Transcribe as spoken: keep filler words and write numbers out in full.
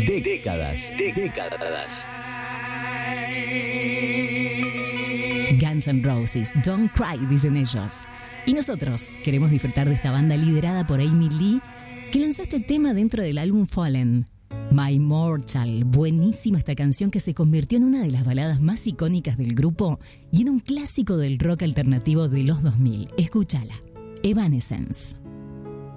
De- décadas, de- décadas. Guns N' Roses, Don't Cry, dicen ellos. Y nosotros queremos disfrutar de esta banda liderada por Amy Lee, que lanzó este tema dentro del álbum Fallen. My Mortal, buenísima esta canción que se convirtió en una de las baladas más icónicas del grupo y en un clásico del rock alternativo de los dos mil. Escúchala. Evanescence.